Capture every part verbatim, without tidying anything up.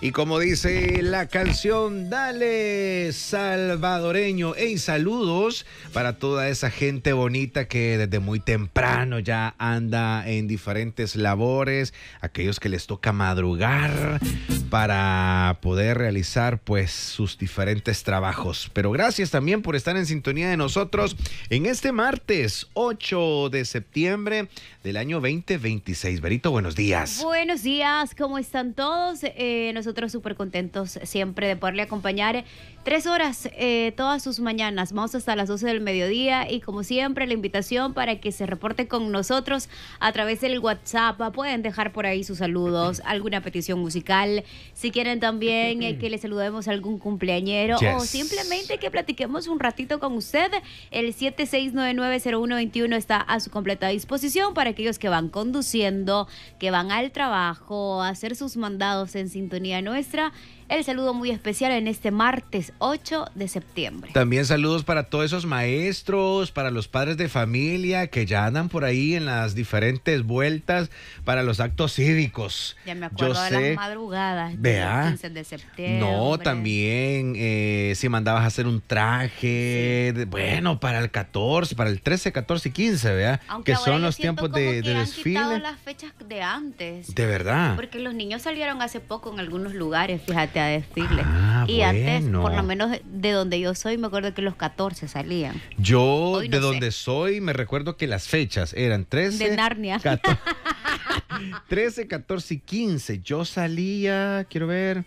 Y como dice la canción, dale salvadoreño. Hey, saludos para toda esa gente bonita que desde muy temprano ya anda en diferentes labores, aquellos que les toca madrugar para poder realizar pues sus diferentes trabajos. Pero gracias también por estar en sintonía de nosotros en este martes ocho de septiembre del año veinte veintiséis. Berito, buenos días. Buenos días, ¿cómo están todos? Eh, nosotros súper contentos siempre de poderle acompañar tres horas eh, todas sus mañanas. Vamos hasta las doce del mediodía y como siempre la invitación para que se reporte con nosotros a través del WhatsApp. Pueden dejar por ahí sus saludos, alguna petición musical, si quieren también eh, que le saludemos a algún cumpleañero yes. o simplemente que platiquemos un ratito con usted. El siete seis nueve nueve cero uno dos uno está a su completa disposición para aquellos que van conduciendo, que van al trabajo, a hacer sus mandados en sintonía nuestra. El saludo muy especial en este martes ocho de septiembre. También saludos para todos esos maestros, para los padres de familia que ya andan por ahí en las diferentes vueltas para los actos cívicos. Ya me acuerdo Yo de sé, las madrugadas vea, del quince de septiembre. No, también eh, si mandabas a hacer un traje, sí. de, bueno, para el catorce, para el trece, catorce y quince, ¿vea? Aunque que son los tiempos de, que de han desfile. Quitado las fechas de antes. De verdad. Porque los niños salieron hace poco en algunos lugares, fíjate, a desfiles. Ah, y bueno. antes, por lo menos de donde yo soy, me acuerdo que los catorce salían. Yo, Hoy no de sé. donde soy, me recuerdo que las fechas eran trece... De Narnia. catorce, trece, catorce y quince. Yo salía, quiero ver...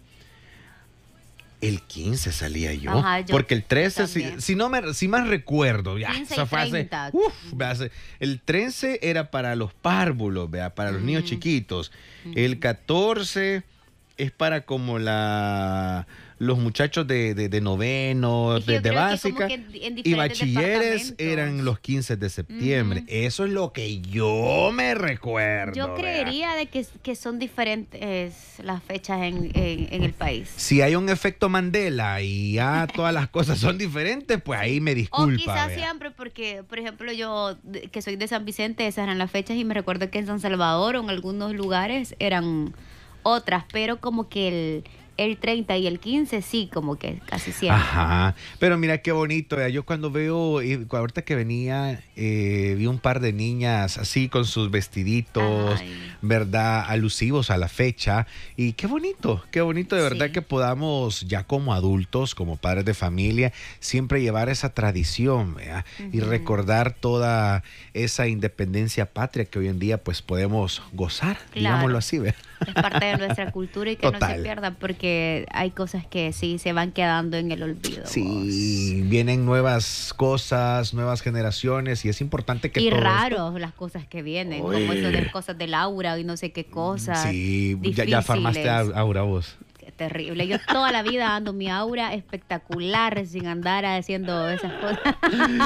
El quince salía yo, Ajá, yo porque el trece, si, si no me, si más recuerdo, ya, quince esa fase, uf, hace, el trece era para los párvulos, vea, para los mm. niños chiquitos, mm. el catorce es para como la los muchachos de, de, de noveno, de, de básica, y bachilleres eran los quince de septiembre. Uh-huh. Eso es lo que yo me recuerdo. Yo creería de que, que son diferentes las fechas en, en, en el país. Si hay un efecto Mandela y ya todas las cosas son diferentes, pues ahí me disculpa. O quizás vea. siempre, porque, por ejemplo, yo que soy de San Vicente, esas eran las fechas y me recuerdo que en San Salvador o en algunos lugares eran otras, pero como que el... El treinta y el quince sí, como que casi siempre. Ajá, pero mira qué bonito. ¿eh? Yo cuando veo, eh, ahorita que venía, eh, vi un par de niñas así con sus vestiditos, Ay. ¿verdad? Alusivos a la fecha. Y qué bonito, qué bonito de verdad sí. que podamos ya como adultos, como padres de familia, siempre llevar esa tradición, ¿verdad? Uh-huh. Y recordar toda esa independencia patria que hoy en día pues podemos gozar, claro. digámoslo así, ¿verdad? Es parte de nuestra cultura y que Total. no se pierda porque hay cosas que sí se van quedando en el olvido. Sí, vos. vienen nuevas cosas, nuevas generaciones y es importante que y todo raros esto... las cosas que vienen, Oye. como eso de cosas del aura y no sé qué cosas. Sí, ya, ya farmaste aura vos. Qué terrible. Yo toda la vida ando mi aura espectacular sin andar haciendo esas cosas.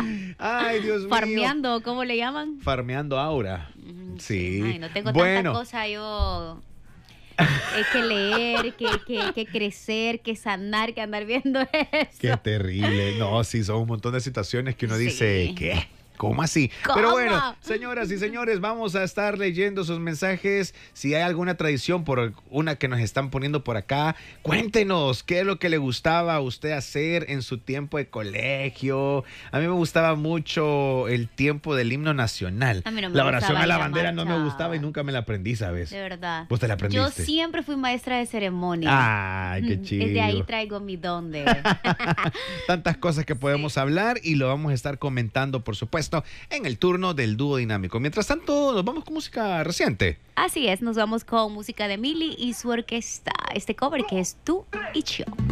Ay, Dios mío. Farmeando, ¿cómo le llaman? Farmeando aura. Sí. Ay, no tengo bueno. tanta cosa yo... Hay que leer, que, que, que crecer, que sanar, que andar viendo eso. Qué terrible. No, sí, son un montón de situaciones que uno sí. dice, ¿qué? ¿Cómo así? ¿Cómo? Pero bueno, señoras y señores, vamos a estar leyendo sus mensajes. Si hay alguna tradición, por una que nos están poniendo por acá, cuéntenos qué es lo que le gustaba a usted hacer en su tiempo de colegio. A mí me gustaba mucho el tiempo del himno nacional. A mí no me la oración a la bandera marcha. no me gustaba y nunca me la aprendí, ¿sabes? De verdad. ¿Vos te la aprendiste? Yo siempre fui maestra de ceremonia. Ay, qué chido. Desde ahí traigo mi don de... Tantas cosas que podemos sí. hablar y lo vamos a estar comentando, por supuesto, en el turno del dúo dinámico. Mientras tanto, nos vamos con música reciente. Así es, nos vamos con música de Mili y su orquesta. Este cover que es Tú y Yo.